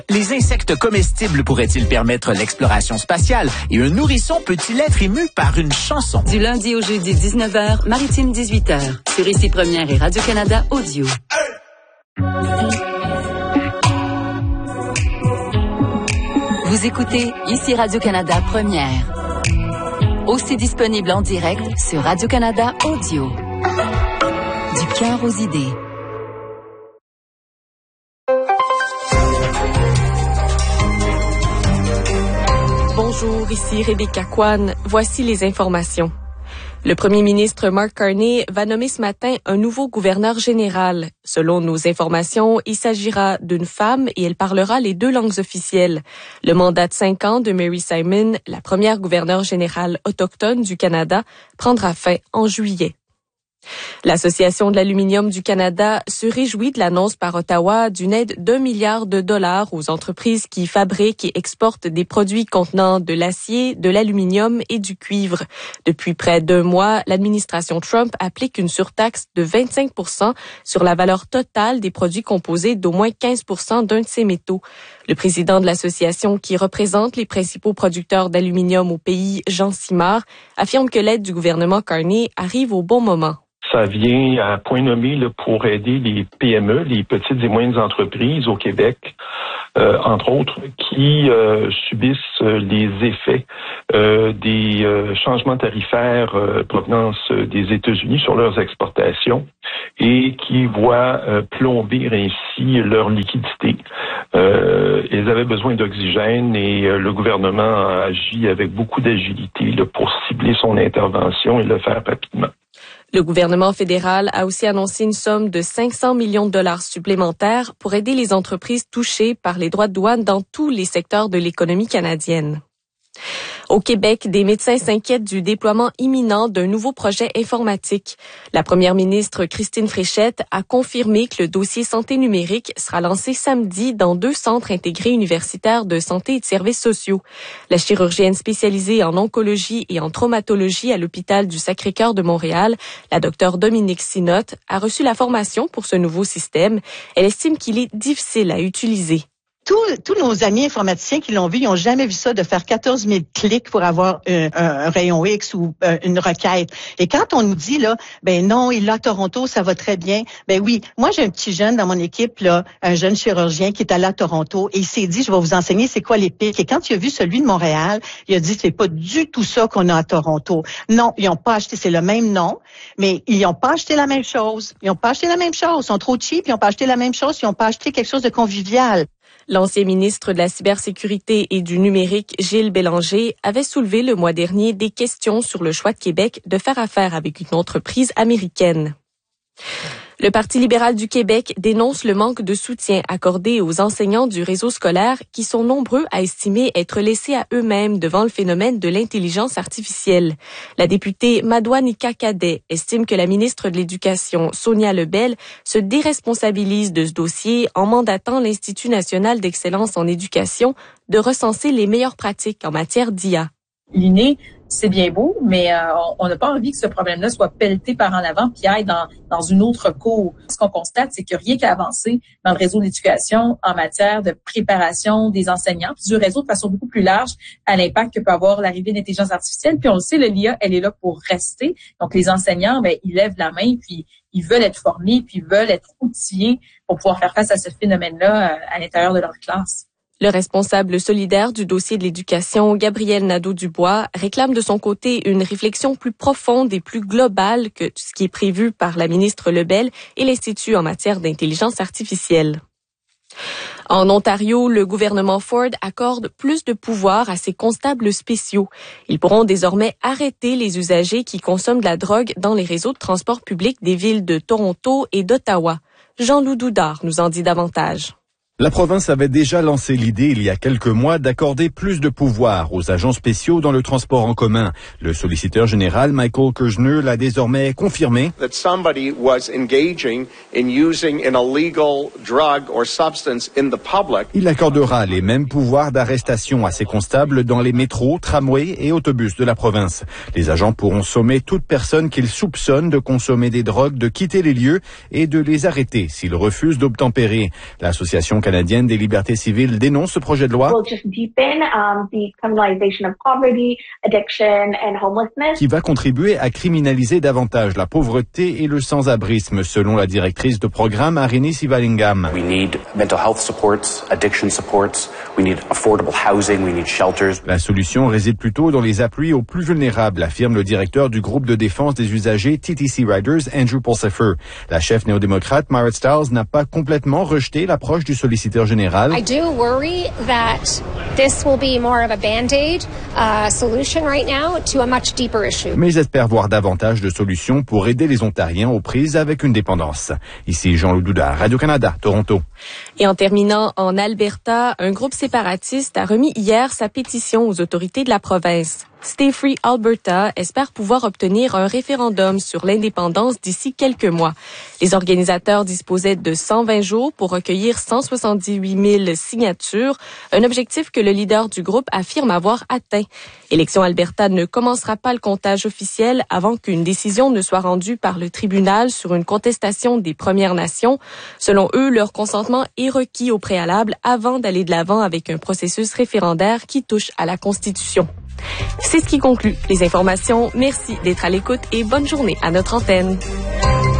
Les insectes comestibles pourraient-ils permettre l'exploration spatiale et un nourrisson peut-il être ému par une chanson? Du lundi au jeudi 19h, Maritime 18h, sur Ici Première et Radio-Canada Audio. Vous écoutez Ici Radio-Canada Première. Aussi disponible en direct sur Radio-Canada Audio. Du cœur aux idées. Bonjour, ici Rebecca Kwan. Voici les informations. Le premier ministre Mark Carney va nommer ce matin un nouveau gouverneur général. Selon nos informations, il s'agira d'une femme et elle parlera les 2 langues officielles. Le mandat de 5 ans de Mary Simon, la première gouverneure générale autochtone du Canada, prendra fin en juillet. L'Association de l'aluminium du Canada se réjouit de l'annonce par Ottawa d'une aide d'$1 milliard aux entreprises qui fabriquent et exportent des produits contenant de l'acier, de l'aluminium et du cuivre. Depuis près d'1 mois, l'administration Trump applique une surtaxe de 25% sur la valeur totale des produits composés d'au moins 15% d'un de ces métaux. Le président de l'association qui représente les principaux producteurs d'aluminium au pays, Jean Simard, affirme que l'aide du gouvernement Carney arrive au bon moment. Ça vient à point nommé pour aider les PME, les petites et moyennes entreprises au Québec, entre autres, qui subissent les effets des changements tarifaires provenance des États-Unis sur leurs exportations et qui voient plomber ainsi leur liquidité. Ils avaient besoin d'oxygène et le gouvernement a agi avec beaucoup d'agilité pour cibler son intervention et le faire rapidement. Le gouvernement fédéral a aussi annoncé une somme de 500 millions de dollars supplémentaires pour aider les entreprises touchées par les droits de douane dans tous les secteurs de l'économie canadienne. Au Québec, des médecins s'inquiètent du déploiement imminent d'un nouveau projet informatique. La première ministre Christine Fréchette a confirmé que le dossier santé numérique sera lancé samedi dans 2 centres intégrés universitaires de santé et de services sociaux. La chirurgienne spécialisée en oncologie et en traumatologie à l'hôpital du Sacré-Cœur de Montréal, la docteure Dominique Sinotte, a reçu la formation pour ce nouveau système. Elle estime qu'il est difficile à utiliser. Tous nos amis informaticiens qui l'ont vu, ils n'ont jamais vu ça de faire 14 000 clics pour avoir un rayon X ou une requête. Et quand on nous dit, là, ben non, il est à Toronto, ça va très bien. Ben oui, moi j'ai un petit jeune dans mon équipe, là, un jeune chirurgien qui est allé à Toronto et il s'est dit, je vais vous enseigner c'est quoi les pics. Et quand il a vu celui de Montréal, il a dit, c'est pas du tout ça qu'on a à Toronto. Non, ils n'ont pas acheté, c'est le même nom, mais ils n'ont pas acheté la même chose. Ils sont trop cheap, ils n'ont pas acheté la même chose, ils n'ont pas acheté quelque chose de convivial. L'ancien ministre de la Cybersécurité et du Numérique, Gilles Bélanger, avait soulevé le mois dernier des questions sur le choix de Québec de faire affaire avec une entreprise américaine. Le Parti libéral du Québec dénonce le manque de soutien accordé aux enseignants du réseau scolaire qui sont nombreux à estimer être laissés à eux-mêmes devant le phénomène de l'intelligence artificielle. La députée Madouanika Cadet estime que la ministre de l'Éducation, Sonia Lebel, se déresponsabilise de ce dossier en mandatant l'Institut national d'excellence en éducation de recenser les meilleures pratiques en matière d'IA. L'inné, c'est bien beau, mais on n'a pas envie que ce problème-là soit pelleté par en avant puis aille dans une autre cour. Ce qu'on constate, c'est qu'il n'y a rien qu'à avancer dans le réseau d'éducation en matière de préparation des enseignants, puis du réseau de façon beaucoup plus large à l'impact que peut avoir l'arrivée de l'intelligence artificielle. Puis on le sait, l'IA, elle est là pour rester. Donc les enseignants, ils lèvent la main, puis ils veulent être formés, puis ils veulent être outillés pour pouvoir faire face à ce phénomène-là à l'intérieur de leur classe. Le responsable solidaire du dossier de l'éducation, Gabriel Nadeau-Dubois, réclame de son côté une réflexion plus profonde et plus globale que ce qui est prévu par la ministre Lebel et l'Institut en matière d'intelligence artificielle. En Ontario, le gouvernement Ford accorde plus de pouvoir à ses constables spéciaux. Ils pourront désormais arrêter les usagers qui consomment de la drogue dans les réseaux de transport public des villes de Toronto et d'Ottawa. Jean-Loup Doudard nous en dit davantage. La province avait déjà lancé l'idée il y a quelques mois d'accorder plus de pouvoir aux agents spéciaux dans le transport en commun. Le solliciteur général Michael Kerzner l'a désormais confirmé. Il accordera les mêmes pouvoirs d'arrestation à ses constables dans les métros, tramways et autobus de la province. Les agents pourront sommer toute personne qu'ils soupçonnent de consommer des drogues de quitter les lieux et de les arrêter s'ils refusent d'obtempérer. L'association canadienne canadienne des libertés civiles dénonce ce projet de loi qui va contribuer à criminaliser davantage la pauvreté et le sans-abrisme, selon la directrice de programme Arini Sivalingam. We need mental health supports, addiction supports, we need affordable housing, we need shelters. La solution réside plutôt dans les appuis aux plus vulnérables, affirme le directeur du groupe de défense des usagers TTC Riders, Andrew Pulsifer. La chef néo-démocrate Marit Stiles n'a pas complètement rejeté l'approche du solliciteur général. I do worry that this will be more of a band-aid solution right now to a much deeper issue. Mais espère voir davantage de solutions pour aider les Ontariens aux prises avec une dépendance. Ici Jean-Loup Douda, Radio-Canada, Toronto. Et en terminant, en Alberta, un groupe séparatiste a remis hier sa pétition aux autorités de la province. Stay Free Alberta espère pouvoir obtenir un référendum sur l'indépendance d'ici quelques mois. Les organisateurs disposaient de 120 jours pour recueillir 178 000 signatures, un objectif que le leader du groupe affirme avoir atteint. Élection Alberta ne commencera pas le comptage officiel avant qu'une décision ne soit rendue par le tribunal sur une contestation des Premières Nations. Selon eux, leur consentement est requis au préalable avant d'aller de l'avant avec un processus référendaire qui touche à la Constitution. C'est ce qui conclut les informations. Merci d'être à l'écoute et bonne journée à notre antenne.